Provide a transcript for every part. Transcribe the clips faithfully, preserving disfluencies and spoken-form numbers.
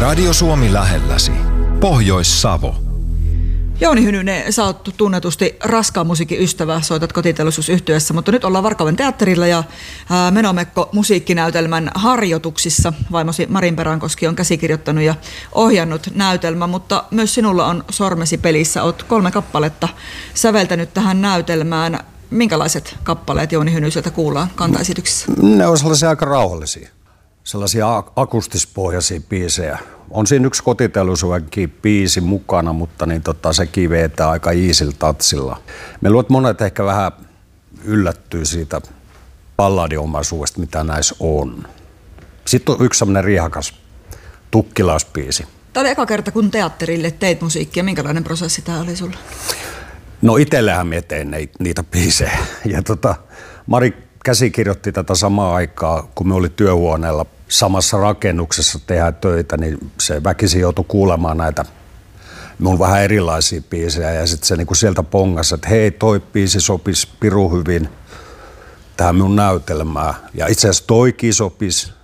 Radio Suomi lähelläsi. Pohjois-Savo. Jouni Hynynen, sä oot tunnetusti raskaan musiikin ystävä, soitat Kotiteollisuusyhtyeessä, mutta nyt ollaan Varkauden teatterilla ja ää, Menomekko musiikkinäytelmän harjoituksissa. Vaimosi Marin Peränkoski on käsikirjoittanut ja ohjannut näytelmän, mutta myös sinulla on sormesi pelissä. Oot kolme kappaletta säveltänyt tähän näytelmään. Minkälaiset kappaleet Jouni Hynyseltä kuullaan kantaesityksessä? Ne on sellaisia aika rauhallisia, sellaisia akustispohjaisia biisejä. On siinä yksi Kotiteollisuudenkin biisi mukana, mutta niin tota, se kivetää aika easillä tatsilla. Me luulen, että monet ehkä vähän yllättyy siitä balladiomaisuudesta, mitä näissä on. Sitten on yksi sellainen riehakas tukkilausbiisi. Tämä oli eka kerta, kun teatterille teit musiikkia. Minkälainen prosessi tämä oli sulla? No itsellähän me tein niitä biisejä. Ja tota, Mari käsikirjoitti tätä samaa aikaa, kun me oli työhuoneella samassa rakennuksessa tehdä töitä, niin se väkisin joutui kuulemaan näitä mun vähän erilaisia biisejä. Ja sitten se niinku sieltä pongasi, että hei, toi biisi sopisi pirun hyvin tähän mun näytelmään. Ja itse asiassa toikin sopisi.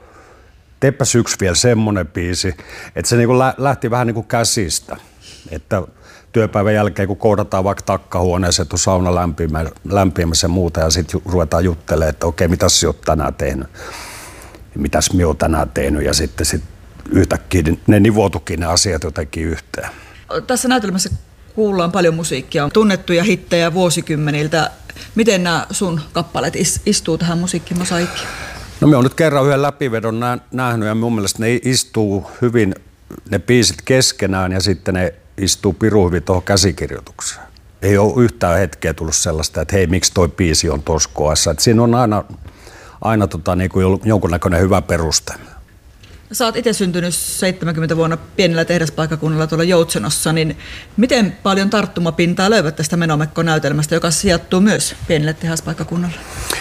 Teepäs yksi vielä semmonen biisi, että se niinku lähti vähän niinku käsistä. Että työpäivän jälkeen, kun koodataan vaikka takkahuoneeseen, että on sauna lämpimässä ja muuta, ja sitten ruvetaan juttelemaan, että okei, mitäs sä oot tänään tehnyt, ja mitäs mä oon tänään tehnyt, ja sitten sit yhtäkkiä ne nivoutukin ne asiat jotenkin yhteen. Tässä näytelmässä kuullaan paljon musiikkia, on tunnettuja hittejä vuosikymmeniltä. Miten nämä sun kappaleet istuu tähän musiikkimosaikkiin? No me on nyt kerran yhden läpivedon nähnyt, ja mun mielestä ne istuu hyvin, ne biisit keskenään, ja sitten ne istuu pirun hyvin tuohon käsikirjoitukseen. Ei ole yhtään hetkeä tullut sellaista, että hei, miksi toi biisi on tuossa kohdassa. Että siinä on aina, aina tota, niin kuin jonkunnäköinen hyvä peruste. Sä oot itse syntynyt seitsemänkymmentä vuonna pienellä tehdaspaikkakunnalla tuolla Joutsenossa, niin miten paljon tarttumapintaa löydät tästä Menomekko-näytelmästä, joka sijoittuu myös pienelle tehdaspaikkakunnalle?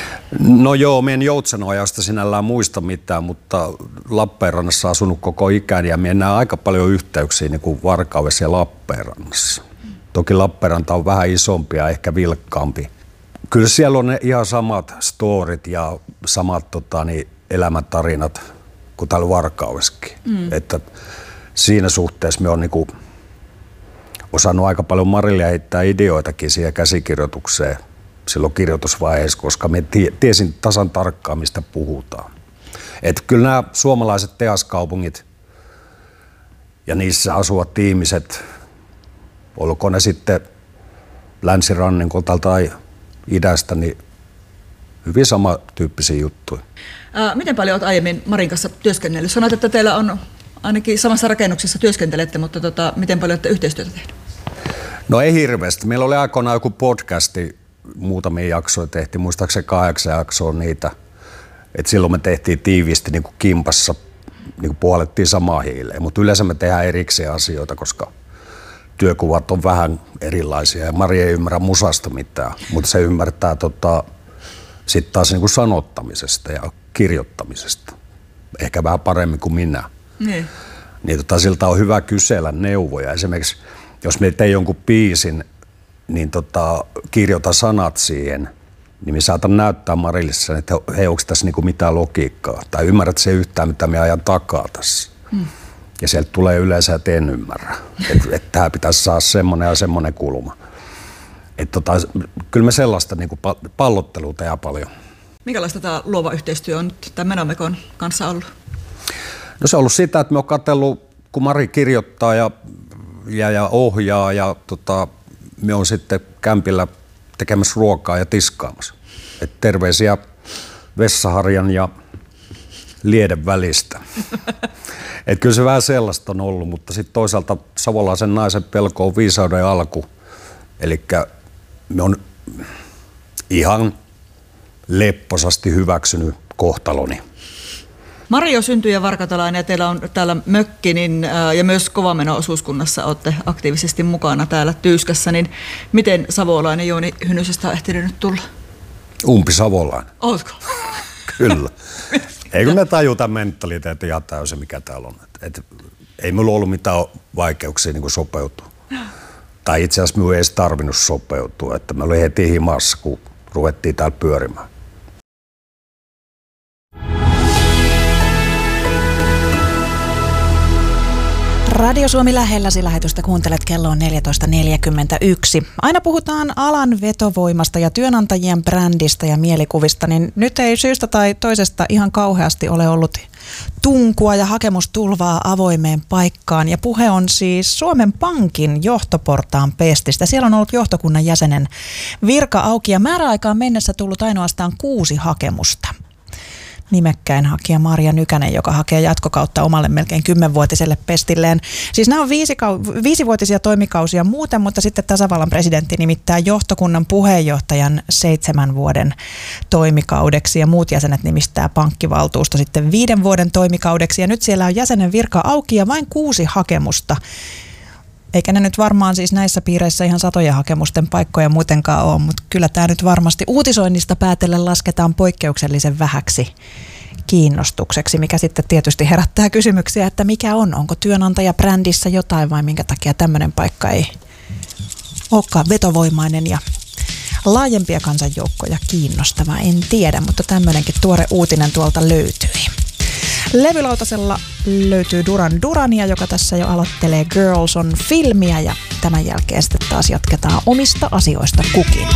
No joo, mä en Joutsenoajasta sinällään muista mitään, mutta Lappeenrannassa asunut koko ikäni ja mä näen aika paljon yhteyksiä niin kuin Varkaudessa ja Lappeenrannassa. Toki Lappeenranta on vähän isompi ja ehkä vilkkaampi. Kyllä siellä on ne ihan samat storit ja samat tota, niin, elämäntarinat kuin täällä Varkaudessakin. Mm. Että siinä suhteessa me on niin kuin osannut aika paljon Marille heittää ideoitakin siihen käsikirjoitukseen silloin kirjoitusvaiheessa, koska me tiesin tasan tarkkaan, mistä puhutaan. Että kyllä nämä suomalaiset tehaskaupungit ja niissä asuvat ihmiset, olko ne sitten länsirannikolta tai idästä, niin hyvin samantyyppisiä juttuja. Ää, miten paljon olet aiemmin Marin kanssa työskennellyt? Sanoit, että teillä on ainakin samassa rakennuksessa työskentelette, mutta tota, miten paljon olette yhteistyötä tehnyt? No ei hirveästi. Meillä oli aikoinaan joku podcasti, muutamia jaksoja tehtiin, muistaakseni kahdeksan jaksoa niitä. Et silloin me tehtiin tiiviisti niin kuin kimpassa, niin kuin puolettiin samaa hiileen, mutta yleensä me tehdään erikseen asioita, koska työkuvat on vähän erilaisia ja Mari ei ymmärrä musasta mitään, mutta se ymmärtää tota, sitten taas niin kuin sanottamisesta ja kirjoittamisesta, ehkä vähän paremmin kuin minä. Niin. Niin tota, siltä on hyvä kysellä neuvoja. Esimerkiksi jos me tein jonkun biisin, niin tota, kirjoita sanat siihen, niin me saatan näyttää Marille sen, että hei, onko tässä niinku mitään logiikkaa, tai ymmärrät se yhtään, mitä me ajan takaa tässä. Mm. Ja sieltä tulee yleensä, että en ymmärrä, että et tähän pitäisi saada semmoinen ja semmoinen kulma. Et tota, kyllä me sellaista niinku pallottelua tehdään paljon. Minkälaista tämä luova yhteistyö on nyt tämän Menomekon kanssa ollut? No se on ollut sitä, että me on katsellut, kun Mari kirjoittaa ja, ja, ja ohjaa ja tota, me on sitten kämpillä tekemässä ruokaa ja tiskaamassa. Et terveisiä Vessaharjan ja Lieden välistä. Et kyllä se vähän sellaista on ollut, mutta sitten toisaalta savolaisen naisen pelko on viisauden alku. Eli me on ihan lepposasti hyväksynyt kohtaloni. Mari on syntyjä varkatalainen ja teillä on täällä mökki niin, ää, ja myös Kovameno-osuuskunnassa olette aktiivisesti mukana täällä Tyyskässä. Niin miten savolainen Jouni Hynysestä on ehtinyt nyt tulla? Umpi savolainen. Ootko? Kyllä. Ei kun me tajuta mentaliteetin ihan täysin, mikä täällä on. Et, et, ei minulla ollut mitään vaikeuksia niin kuin sopeutua. Tai itse asiassa minun ei edes tarvinnut sopeutua. Että me olin heti himassa, kun ruvettiin täällä pyörimään. Radio Suomi lähelläsi lähetystä kuuntelet, kello on neljätoista neljäkymmentäyksi. Aina puhutaan alan vetovoimasta ja työnantajien brändistä ja mielikuvista, niin nyt ei syystä tai toisesta ihan kauheasti ole ollut tunkua ja hakemustulvaa avoimeen paikkaan. Ja puhe on siis Suomen Pankin johtoportaan pestistä. Siellä on ollut johtokunnan jäsenen virka auki ja määräaikaan mennessä tullut ainoastaan kuusi hakemusta. Nimekkäin hakija Marja Nykänen, joka hakee jatkokautta omalle melkein kymmenvuotiselle pestilleen. Siis nämä on viisikau- viisivuotisia toimikausia muuten, mutta sitten tasavallan presidentti nimittää johtokunnan puheenjohtajan seitsemän vuoden toimikaudeksi ja muut jäsenet nimistää pankkivaltuusto sitten viiden vuoden toimikaudeksi. Ja nyt siellä on jäsenen virka auki ja vain kuusi hakemusta. Eikä ne nyt varmaan siis näissä piireissä ihan satoja hakemusten paikkoja muutenkaan ole, mutta kyllä tämä nyt varmasti uutisoinnista päätellen lasketaan poikkeuksellisen vähäksi kiinnostukseksi, mikä sitten tietysti herättää kysymyksiä, että mikä on, onko työnantaja brändissä jotain vai minkä takia tämmöinen paikka ei olekaan vetovoimainen ja laajempia kansanjoukkoja kiinnostava, en tiedä, mutta tämmöinenkin tuore uutinen tuolta löytyi. Levylautasella löytyy Duran Durania, joka tässä jo aloittelee Girls on filmiä ja tämän jälkeen sitten taas jatketaan omista asioista kukin.